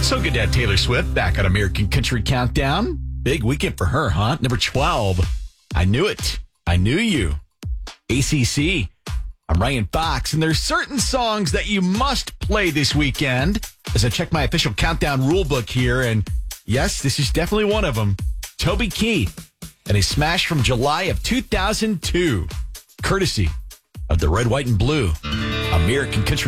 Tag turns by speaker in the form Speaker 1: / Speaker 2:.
Speaker 1: So good to have Taylor Swift back on American Country Countdown. Big weekend for her, huh? Number 12. I knew it. I knew you. ACC. I'm Ryan Fox, and there's certain songs that you must play this weekend. As I check my official countdown rule book here, and yes, this is definitely one of them. Toby Keith and a smash from July of 2002, courtesy of the Red, White, and Blue American Country